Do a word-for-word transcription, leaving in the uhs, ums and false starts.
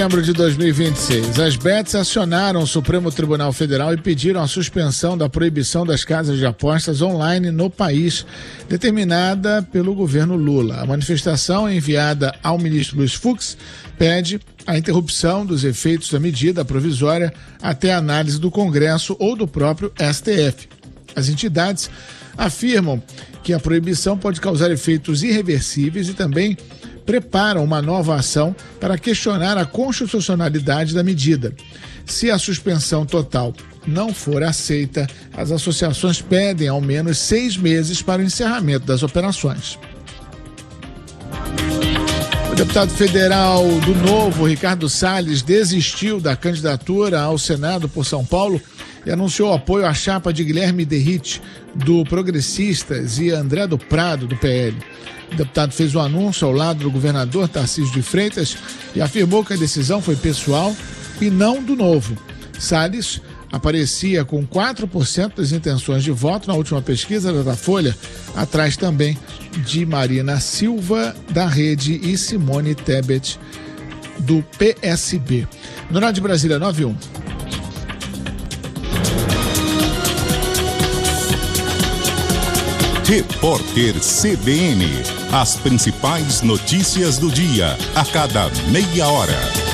Setembro de dois mil e vinte e seis, as bets acionaram o Supremo Tribunal Federal e pediram a suspensão da proibição das casas de apostas online no país, determinada pelo governo Lula. A manifestação, enviada ao ministro Luiz Fux, pede a interrupção dos efeitos da medida provisória até a análise do Congresso ou do próprio S T F. As entidades afirmam que a proibição pode causar efeitos irreversíveis e também preparam uma nova ação para questionar a constitucionalidade da medida. Se a suspensão total não for aceita, as associações pedem ao menos seis meses para o encerramento das operações. O deputado federal do Novo, Ricardo Salles, desistiu da candidatura ao Senado por São Paulo e anunciou apoio à chapa de Guilherme Derrite, do Progressistas, e André do Prado, do P L. O deputado fez o anúncio ao lado do governador Tarcísio de Freitas e afirmou que a decisão foi pessoal e não do Novo. Salles aparecia com quatro por cento das intenções de voto na última pesquisa da Datafolha, atrás também de Marina Silva, da Rede, e Simone Tebet, do P S B. No Norte de Brasília, nove e um. Repórter C B N. As principais notícias do dia, a cada meia hora.